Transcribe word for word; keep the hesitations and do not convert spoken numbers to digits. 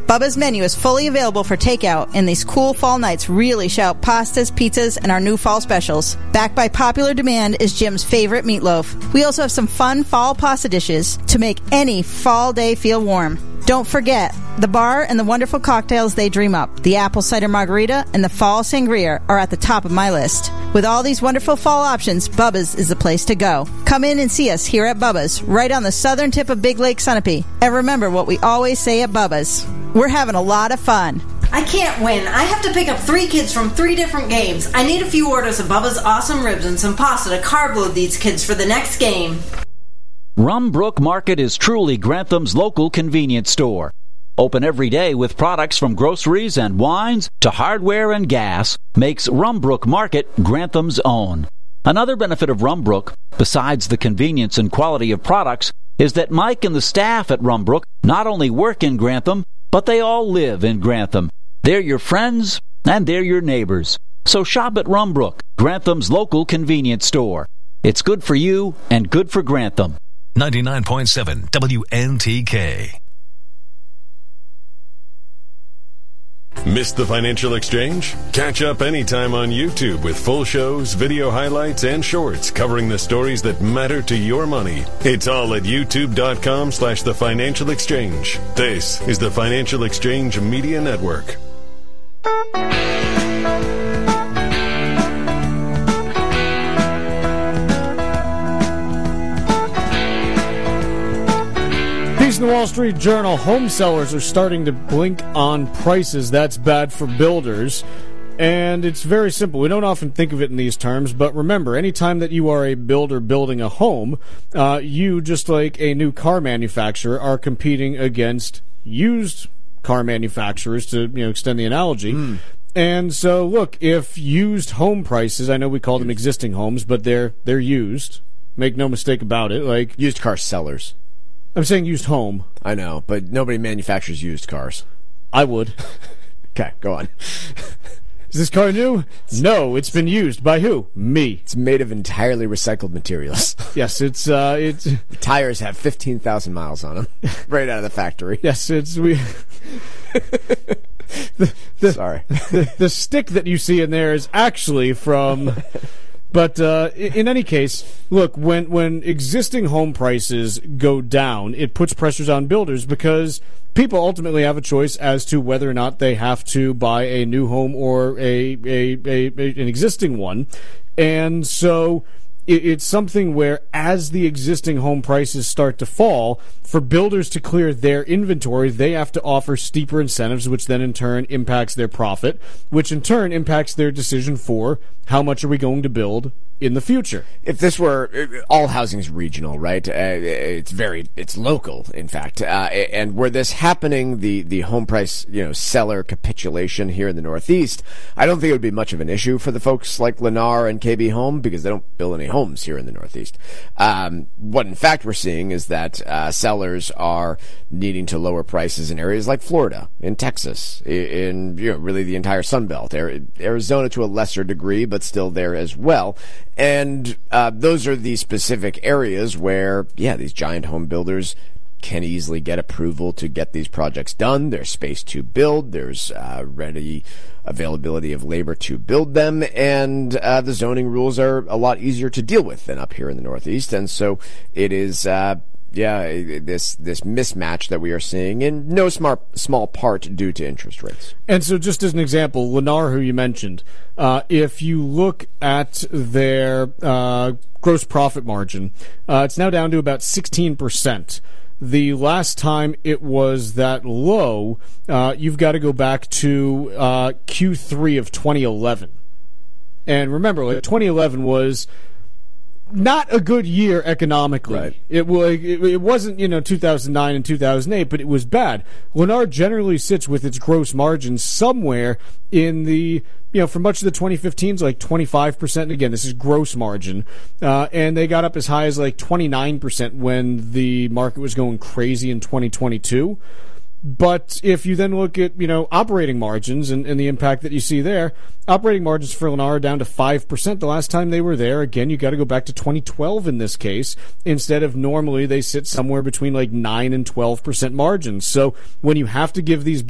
Bubba's menu is fully available for takeout, and these cool fall nights really shout pastas, pizzas, and our new fall specials. Backed by popular demand is Jim's favorite meatloaf. We also have some fun fall pasta dishes to make any fall day feel warm. Don't forget, the bar and the wonderful cocktails they dream up, the apple cider margarita and the fall sangria, are at the top of my list. With all these wonderful fall options, Bubba's is the place to go. Come in and see us here at Bubba's, right on the southern tip of Big Lake Sunapee. And remember what we always say at Bubba's: we're having a lot of fun. I can't win. I have to pick up three kids from three different games. I need a few orders of Bubba's awesome ribs and some pasta to carb load these kids for the next game. Rumbrook Market is truly Grantham's local convenience store. Open every day with products from groceries and wines to hardware and gas makes Rumbrook Market Grantham's own. Another benefit of Rumbrook, besides the convenience and quality of products, is that Mike and the staff at Rumbrook not only work in Grantham, but they all live in Grantham. They're your friends and they're your neighbors. So shop at Rumbrook, Grantham's local convenience store. It's good for you and good for Grantham. ninety-nine point seven W N T K. Missed the Financial Exchange? Catch up anytime on YouTube with full shows, video highlights, and shorts covering the stories that matter to your money. It's all at youtube.com slash the Financial Exchange. This is the Financial Exchange Media Network. In the Wall Street Journal, home sellers are starting to blink on prices. That's bad for builders. And it's very simple. We don't often think of it in these terms, but remember, anytime that you are a builder building a home, uh, you, just like a new car manufacturer, are competing against used car manufacturers, to you know extend the analogy. Mm. And so, look, if used home prices, I know we call them existing homes, but they're they're used. Make no mistake about it. Like used car sellers. I'm saying used home. I know, but nobody manufactures used cars. I would. Okay, go on. Is this car new? No, it's been used. By who? Me. It's made of entirely recycled materials. Yes, it's... Uh, it's the tires have fifteen thousand miles on them, right out of the factory. Yes, it's... we. the, the, Sorry. The, the stick that you see in there is actually from... But uh, in any case, look, when when existing home prices go down, it puts pressures on builders because people ultimately have a choice as to whether or not they have to buy a new home or a, a, a, a an existing one. And so it, it's something where as the existing home prices start to fall, for builders to clear their inventory, they have to offer steeper incentives, which then in turn impacts their profit, which in turn impacts their decision for how much are we going to build in the future. If this were, all housing is regional, right? Uh, it's very, it's local, in fact. Uh, and were this happening, the, the home price, you know, seller capitulation here in the Northeast, I don't think it would be much of an issue for the folks like Lennar and K B Home because they don't build any homes here in the Northeast. Um, what in fact we're seeing is that uh, sellers are needing to lower prices in areas like Florida, in Texas, in, you know, really the entire Sun Belt, Arizona to a lesser degree, but still there as well. And uh, those are the specific areas where, yeah, these giant home builders can easily get approval to get these projects done. There's space to build. There's uh, ready availability of labor to build them. And uh, the zoning rules are a lot easier to deal with than up here in the Northeast. And so it is... Uh, Yeah, this this mismatch that we are seeing in no smart, small part due to interest rates. And so just as an example, Lennar, who you mentioned, uh, if you look at their uh, gross profit margin, uh, it's now down to about sixteen percent. The last time it was that low, uh, you've got to go back to uh, Q three of twenty eleven. And remember, like, twenty eleven was... not a good year economically. Right. It, it, it wasn't, you know, two thousand nine and two thousand eight, but it was bad. Lennar generally sits with its gross margins somewhere in the, you know, for much of the twenty fifteens, like twenty-five percent. Again, this is gross margin. Uh, and they got up as high as like twenty-nine percent when the market was going crazy in twenty twenty-two. But if you then look at, you know, operating margins and, and the impact that you see there, operating margins for Lennar are down to five percent the last time they were there. Again, you got to go back to twenty twelve in this case. Instead of normally they sit somewhere between like nine and twelve percent margins. So when you have to give these